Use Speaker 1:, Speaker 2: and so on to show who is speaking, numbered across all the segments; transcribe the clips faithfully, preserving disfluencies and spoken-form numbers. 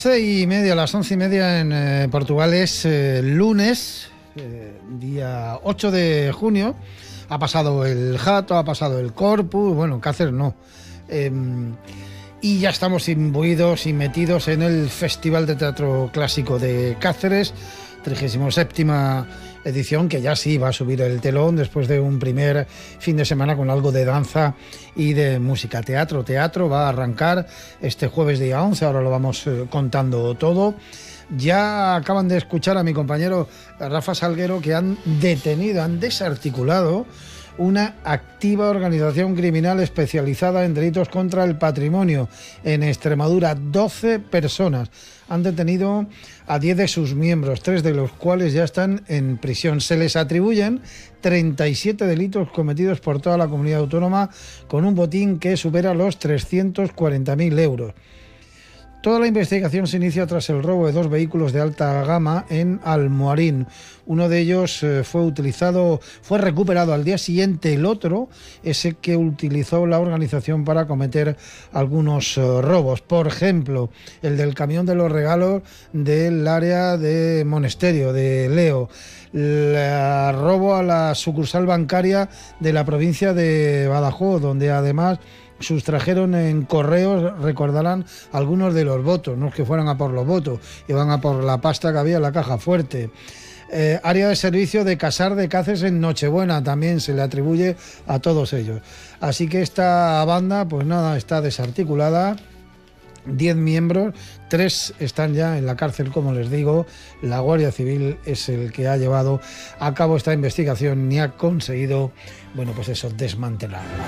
Speaker 1: Seis y media, a las once y media en eh, Portugal es eh, lunes, eh, día ocho de junio. Ha pasado el Jato, ha pasado el Corpus, bueno, Cáceres no. Eh, y ya estamos imbuidos y metidos en el Festival de Teatro Clásico de Cáceres, trigésima séptima edición, que ya sí va a subir el telón después de un primer fin de semana con algo de danza y de música. Teatro, teatro, va a arrancar este jueves día once, ahora lo vamos eh, contando todo. Ya acaban de escuchar a mi compañero Rafa Salguero que han detenido, han desarticulado una activa organización criminal especializada en delitos contra el patrimonio en Extremadura. doce personas han detenido a diez de sus miembros, tres de los cuales ya están en prisión. Se les atribuyen treinta y siete delitos cometidos por toda la comunidad autónoma, con un botín que supera los trescientos cuarenta mil euros. Toda la investigación se inicia tras el robo de dos vehículos de alta gama en Almoarín. Uno de ellos eh, fue utilizado, fue recuperado al día siguiente. El otro, ese que utilizó la organización para cometer algunos eh, robos. Por ejemplo, el del camión de los regalos del área de Monesterio, de Leo. El robo a la sucursal bancaria de la provincia de Badajoz, donde además sustrajeron en correos, recordarán, algunos de los votos, no es que fueran a por los votos, iban a por la pasta que había en la caja fuerte. Eh, área de servicio de Casar de Cáceres en Nochebuena, también se le atribuye a todos ellos. Así que esta banda, pues nada, está desarticulada. diez miembros, tres están ya en la cárcel, como les digo. La Guardia Civil es el que ha llevado a cabo esta investigación y ha conseguido, bueno, pues eso, desmantelarla.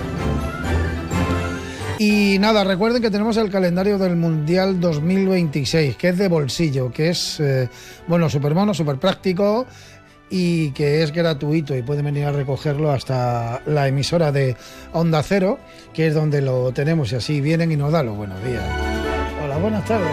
Speaker 1: Y nada, recuerden que tenemos el calendario del Mundial dos mil veintiséis, que es de bolsillo, que es, eh, bueno, súper mono, súper práctico y que es gratuito y pueden venir a recogerlo hasta la emisora de Onda Cero, que es donde lo tenemos, y así vienen y nos dan los buenos días. Hola, buenas tardes.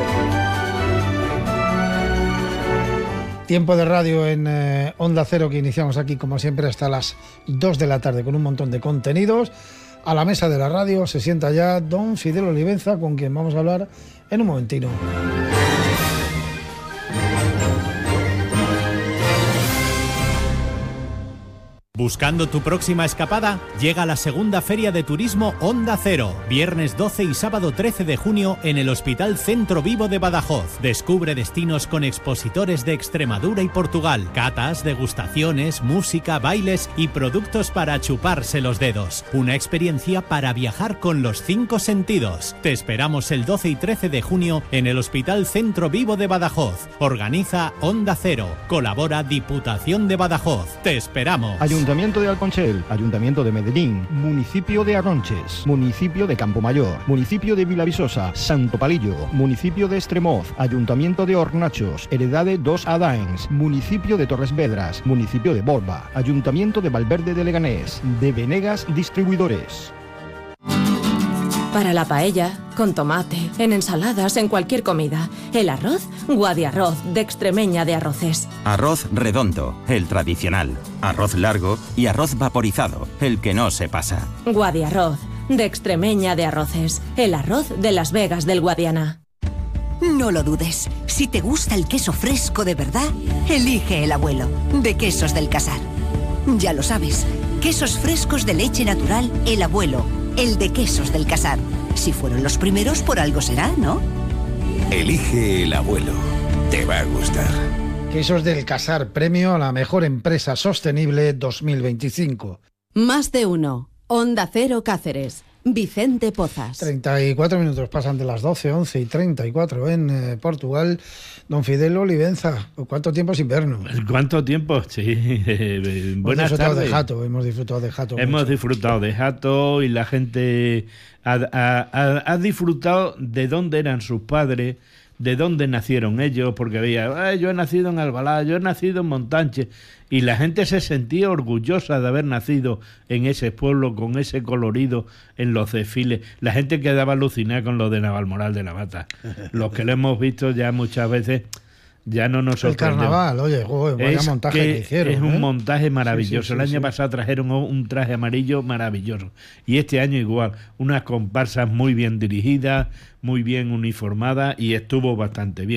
Speaker 1: Tiempo de radio en eh, Onda Cero, que iniciamos aquí como siempre hasta las dos de la tarde con un montón de contenidos. A la mesa de la radio se sienta ya don Fidel Olivenza, con quien vamos a hablar en un momentino.
Speaker 2: ¿Buscando tu próxima escapada? Llega la segunda Feria de Turismo Onda Cero, viernes doce y sábado trece de junio en el Hospital Centro Vivo de Badajoz. Descubre destinos con expositores de Extremadura y Portugal, catas, degustaciones, música, bailes y productos para chuparse los dedos. Una experiencia para viajar con los cinco sentidos. Te esperamos el doce y trece de junio en el Hospital Centro Vivo de Badajoz. Organiza Onda Cero. Colabora Diputación de Badajoz. Te esperamos.
Speaker 3: Ayuntamiento de Alconchel, Ayuntamiento de Medellín, Municipio de Arronches, Municipio de Campomayor, Municipio de Vilavisosa, Santo Palillo, Municipio de Estremoz, Ayuntamiento de Hornachos, Heredade dos Adaens, Municipio de Torres Vedras, Municipio de Borba, Ayuntamiento de Valverde de Leganés, de Venegas Distribuidores.
Speaker 4: Para la paella, con tomate, en ensaladas, en cualquier comida. El arroz, Guadiarroz, de Extremeña de Arroces.
Speaker 5: Arroz redondo, el tradicional. Arroz largo y arroz vaporizado, el que no se pasa.
Speaker 4: Guadiarroz, de Extremeña de Arroces. El arroz de Las Vegas del Guadiana.
Speaker 6: No lo dudes. Si te gusta el queso fresco de verdad, elige El Abuelo, de Quesos del Casar. Ya lo sabes, quesos frescos de leche natural El Abuelo, el de Quesos del Casar. Si fueron los primeros, por algo será, ¿no?
Speaker 7: Elige El Abuelo. Te va a gustar.
Speaker 1: Quesos del Casar, premio a la mejor empresa sostenible dos mil veinticinco.
Speaker 8: Más de uno. Onda Cero Cáceres. Vicente Pozas.
Speaker 1: treinta y cuatro minutos pasan de las doce, once y treinta y cuatro en eh, Portugal. Don Fidel Olivenza, ¿cuánto tiempo sin vernos?
Speaker 9: ¿Cuánto tiempo? Sí. Buenas
Speaker 1: hemos
Speaker 9: tardes.
Speaker 1: De Jato, hemos disfrutado de Jato.
Speaker 9: Hemos
Speaker 1: mucho.
Speaker 9: disfrutado de Jato y la gente ha, ha, ha, ha disfrutado de dónde eran sus padres, de dónde nacieron ellos, porque había, yo he nacido en Albalá, yo he nacido en Montanche, y la gente se sentía orgullosa de haber nacido en ese pueblo con ese colorido en los desfiles. La gente quedaba alucinada con lo de Navalmoral de la Mata. Los que lo hemos visto ya muchas veces ya no nos sorprende.
Speaker 1: El carnaval, oye, joder, vaya
Speaker 9: es
Speaker 1: montaje que, que hicieron.
Speaker 9: Es
Speaker 1: ¿eh?
Speaker 9: un montaje maravilloso. Sí, sí, sí, el año sí. pasado trajeron un traje amarillo maravilloso. Y este año igual, unas comparsas muy bien dirigidas, muy bien uniformadas, y estuvo bastante bien.